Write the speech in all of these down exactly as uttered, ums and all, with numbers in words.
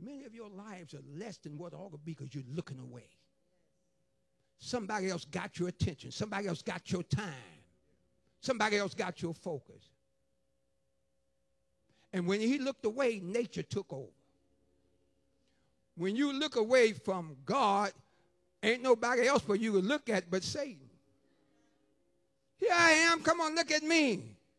Many of your lives are less than what ought to be because you're looking away. Somebody else got your attention. Somebody else got your time. Somebody else got your focus. And when he looked away, nature took over. When you look away from God, ain't nobody else for you to look at but Satan. Here I am. Come on, look at me.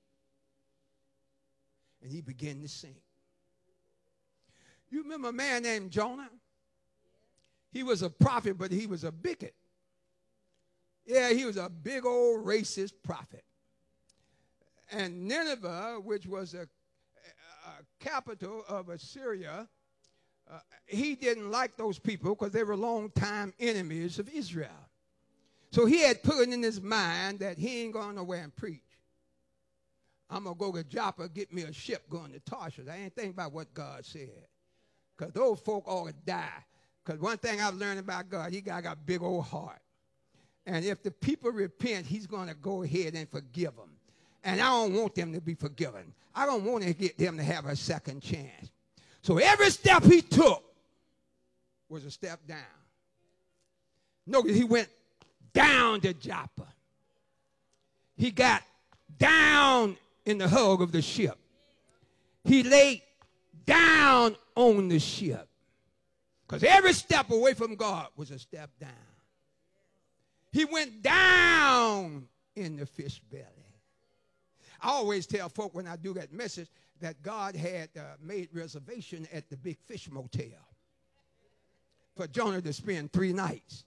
And he began to sing. You remember a man named Jonah? He was a prophet, but he was a bigot. Yeah, he was a big old racist prophet. And Nineveh, which was a, a capital of Assyria, uh, he didn't like those people because they were longtime enemies of Israel. So he had put it in his mind that he ain't going nowhere and preach. I'm going to go to Joppa, get me a ship going to Tarshish. I ain't thinking about what God said. Because those folk ought to die. Because one thing I've learned about God, he got, got a big old heart. And if the people repent, he's going to go ahead and forgive them. And I don't want them to be forgiven. I don't want to get them to have a second chance. So every step he took was a step down. Notice he went down to Joppa. He got down in the hug of the ship. He laid down on the ship. Because every step away from God was a step down. He went down in the fish belly. I always tell folk when I do that message that God had uh, made reservation at the Big Fish Motel for Jonah to spend three nights.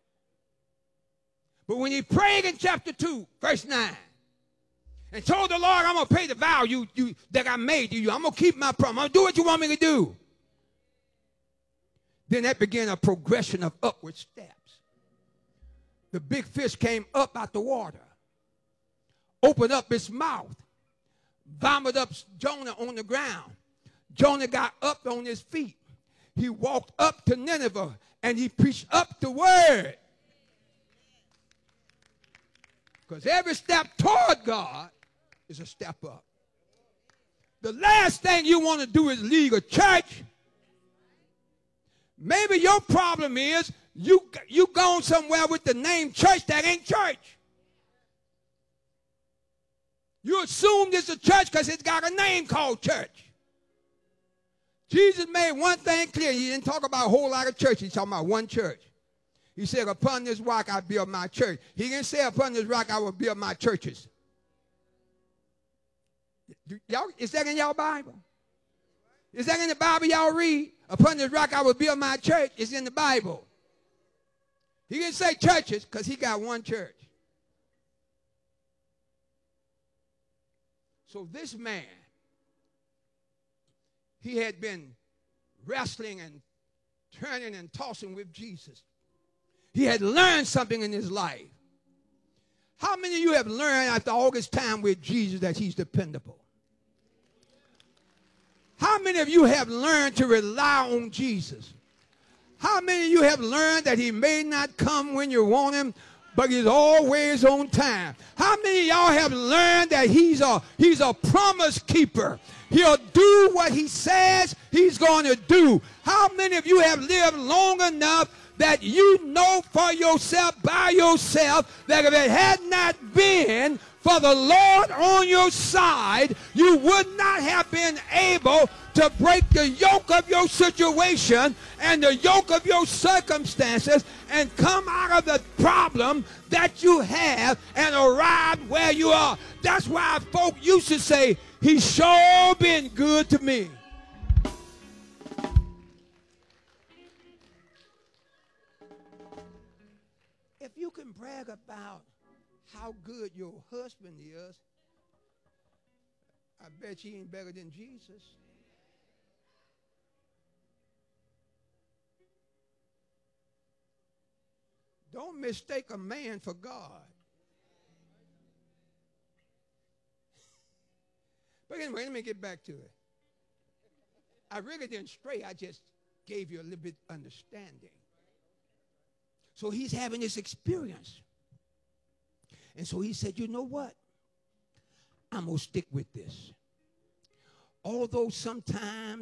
But when he prayed in chapter two, verse nine, and told the Lord, I'm going to pay the vow you, you, that I made to you. I'm going to keep my promise. I'm going to do what you want me to do. Then that began a progression of upward steps. The big fish came up out the water, opened up its mouth, vomited up Jonah on the ground. Jonah got up on his feet. He walked up to Nineveh, and he preached up the word. Because every step toward God is a step up. The last thing you want to do is leave a church. Maybe your problem is you, you gone somewhere with the name church that ain't church. You assume it's a church because it's got a name called church. Jesus made one thing clear. He didn't talk about a whole lot of church. He's talking about one church. He said, upon this rock I build my church. He didn't say, upon this rock I will build my churches. Y'all, is that in y'all Bible? Is that in the Bible y'all read? Upon this rock I will build my church. It's in the Bible. He didn't say churches because he got one church. So this man, he had been wrestling and turning and tossing with Jesus. He had learned something in his life. How many of you have learned after all this time with Jesus that he's dependable? How many of you have learned to rely on Jesus? How many of you have learned that he may not come when you want him, but he's always on time? How many of y'all have learned that he's a, he's a promise keeper? He'll do what he says he's going to do. How many of you have lived long enough that you know for yourself, by yourself, that if it had not been for the Lord on your side, you would not have been able to break the yoke of your situation and the yoke of your circumstances and come out of the problem that you have and arrive where you are. That's why folk used to say, he's sure been good to me. If you can brag about how good your husband is, I bet you ain't better than Jesus. Don't mistake a man for God. But anyway, let me get back to it. I really didn't stray. I just gave you a little bit understanding. So he's having this experience. And so he said, you know what? I'm going to stick with this. Although sometimes